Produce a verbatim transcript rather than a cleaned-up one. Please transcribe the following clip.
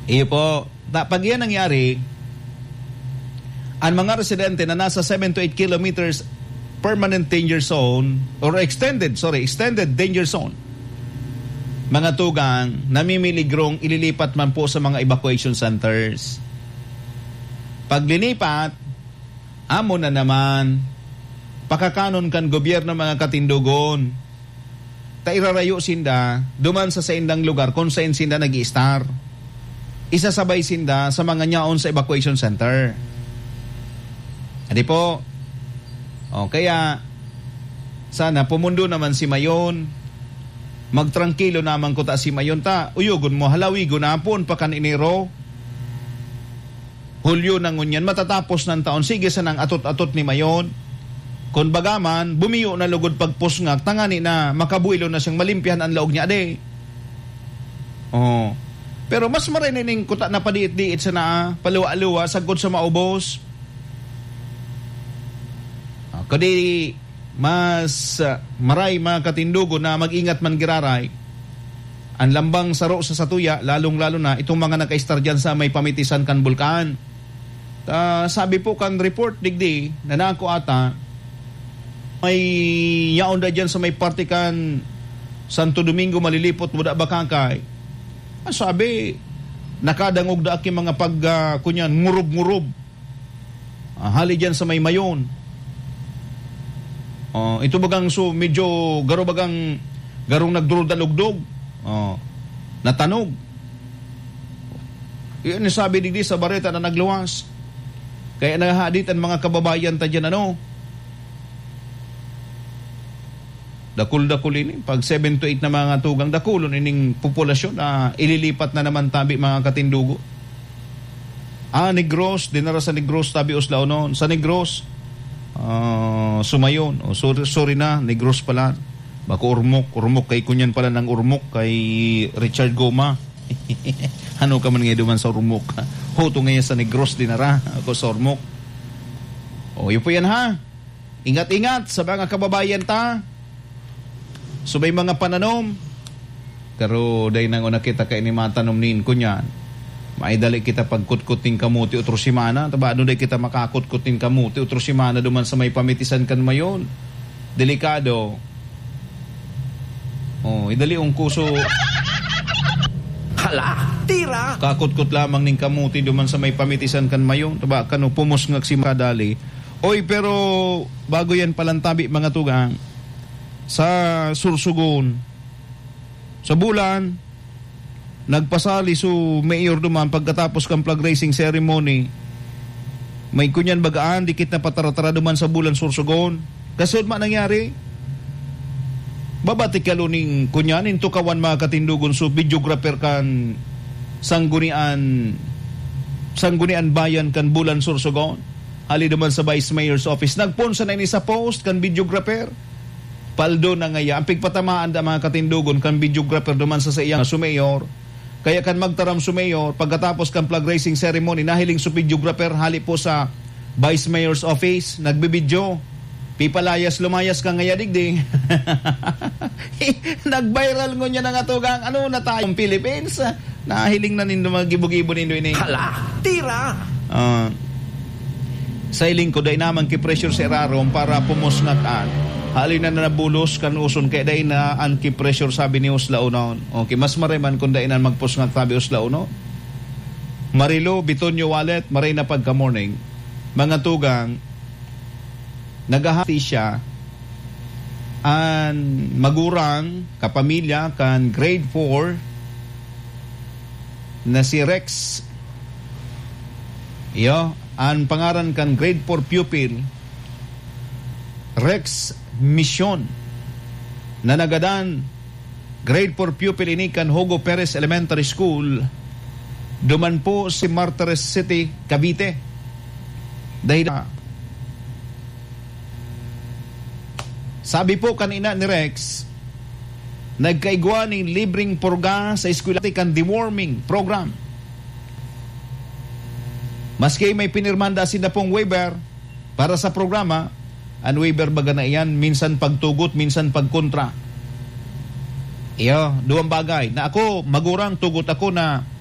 Iyo po, ta, pag yan nangyari, ang mga residente na nasa seven to eight kilometers permanent danger zone or extended, sorry, extended danger zone, mga tugang, namimiligrong ililipat man po sa mga evacuation centers. Pag linipat, amo na naman, pakakanon kan gobyerno mga katindugon, tairarayo sinda, duman sa sa indang lugar kung saan sinda nag-i-star. Isasabay sinda sa mga nyaon sa evacuation center. Adi po, o kaya, sana pumundo naman si Mayon, magtrangkilo naman ko ta si Mayon ta, uyugon mo, halawi gunapon pa kan Enero, Hulyo nang unyan, matatapos ng taon, sige sa nang atot-atot ni Mayon, kung bagaman, bumiyo na lugod pagpusngak, tangani na makabuilo na siyang malimpihan ang laog niya, ade. Oh. Pero mas marinining kuta na padiit-diit sa naa, paluwa-luwa, sagod sa maubos. Oh, kadi, mas uh, maray mga katindugo na mag-ingat man giraray, ang lambang saro sa satuya, lalong-lalo na itong mga naka-star dyan sa may pamitisan kan bulkan. Uh, sabi po kan report digdi, na nako ata, may yaon da dyan sa may party kan Santo Domingo malilipot muda bakangkay. Ah, sabi, nakadangog da aking mga pag, uh, kunyan, ngurub-ngurub. Uh, hali dyan sa may Mayon. Oh, ito bagang so medyo garo bagang garong nagdurog-dalugdog. Oh, natanog. Iyon sabi digdi sa bareta na nagluwas. Kaya nahadit ang mga kababayan ta dyan ano. Dakul-dakul ini pag seven to eight na mga tugang dakulon ining populasyon na ililipat na naman tabi mga katindugo. Ah, Negros, dinara sa Negros tabi uslao noon. Sa Negros Uh, sumayon o oh, sorry, sorry na Negros pala bako urmok urmok kay kunyan pala ng urmok kay Richard Goma. Ano ka man ngayon duman sa urmok hoto ngayon sa Negros dinara ako sa urmok. O oh, yun po yan ha, ingat-ingat sa mga kababayan ta subay mga pananom karo day nang una kita kay ni matanom nin kunyan maidali kita pagkutkuting kamuti utro simana, taba ano day kita makakutkuting kamuti utro simana duman sa may pamitisan kan Mayon. Delikado. Oh, idali ang kuso. Hala, tira. Kakutkut lamang ning kamuti duman sa may pamitisan kan Mayon, taba kano pumusngag si makadali. Oy, pero bago yan palantabi mga tugang sa Sursugon. Sa bulan nagpasali su mayor duman pagkatapos kang flag raising ceremony. May kunyan bagaan, dikit na patara-tara duman sa bulan Sursugon. Kasod ma nangyari? Babati kaluning kunyan, into kawan mga katindugon su videographer kan sanggunian sanggunian bayan kan bulan Sursugon. Hali duman sa Vice Mayor's Office. Nagponsa na ini sa post kan videographer. Paldo na ngaya. Ang pigpatamaan da mga katindugon kan videographer duman sa sa iyang su mayor. Kaya kan magtaram su mayor, pagkatapos kan flag raising ceremony, nahiling su videographer, hali po sa Vice Mayor's Office, nagbibidyo. Pipalayas, lumayas ka ngaya digdi. Nag-viral ngo niya na nga tugang, ano na tayong Philippines? Nahiling na nindo magibo-gibo nindo ini. Hala, tira! Uh, sa iling ko, day naman ki-pressure si Rarom para pumusngat-an. Halin na nabulos kan uson kay day na anti-pressure sabi ni Uslao noon. Okay, mas mareman kung day na magpusngat sabi Uslao no. Marilo, Bitonyo Wallet, maray na pagka morning. Mga tugang, nagahati siya an magurang kapamilya kan grade four na si Rex. Iyo, ang pangaran kan grade four pupil Rex Mission na nagadan grade four pupil ini kan Hugo Perez Elementary School duman po si Martires City, Cavite. Dahil sabi po kanina ni Rex, nagkaigwa ng libreng purga sa eskwela kan deworming program. Maski may pinirmanda si na pong waiver para sa programa, ang waiver baga na iyan, minsan pagtugot, minsan pagkontra. Iyo, duwang bagay. Na ako, magurang tugot ako na